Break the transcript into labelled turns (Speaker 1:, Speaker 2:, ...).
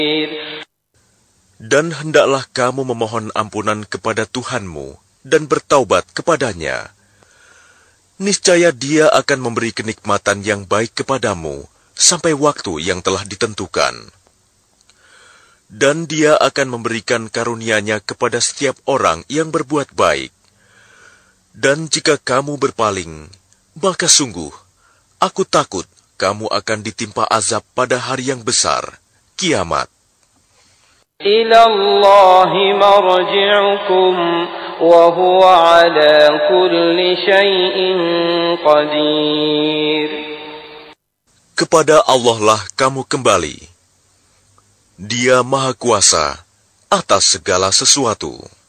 Speaker 1: Dan hendaklah kamu memohon ampunan kepada Tuhanmu dan bertaubat kepadanya. Niscaya Dia akan memberi kenikmatan yang baik kepadamu sampai waktu yang telah ditentukan. Dan Dia akan memberikan karunia-Nya kepada setiap orang yang berbuat baik. Dan jika kamu berpaling, maka sungguh, aku takut kamu akan ditimpa azab pada hari yang besar, kiamat.
Speaker 2: إِلَى اللَّهِ مَرْجِعُكُمْ وَهُوَ عَلَى كُلِّ شَيْءٍ قَدِيرٌ.
Speaker 1: Kepada Allah lah kamu kembali. Dia Maha Kuasa atas segala sesuatu.